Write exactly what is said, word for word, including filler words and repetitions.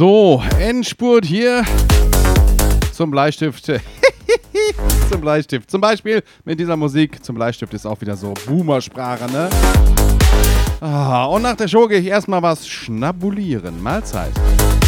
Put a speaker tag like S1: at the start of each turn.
S1: So, Endspurt hier zum Bleistift. Zum Bleistift. Zum Beispiel mit dieser Musik. Zum Bleistift ist auch wieder so Boomer-Sprache, ne? Ah, und nach der Show gehe ich erstmal was schnabulieren. Mahlzeit.